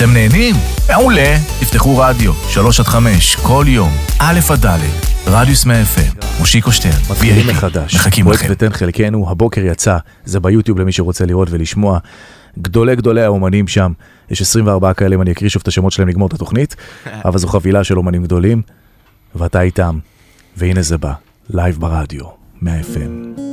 אתם נהנים? מעולה. תפתחו רדיו, 3-5, כל יום, א' עד ד', רדיוס 100 FM, מושיקו שטרן, מתחילים מחדש. מחכים לכם. פרויקט ותן חלקנו, הבוקר יצא, זה ביוטיוב למי שרוצה לראות ולשמוע. גדולי האומנים שם, יש 24 כאלה, אני אקריא שוב את השמות שלהם לגמור את התוכנית, אבל זו חבילה של אומנים גדולים, ואתה איתם, והנה זה בא, לייב ברדיו, 100 FM.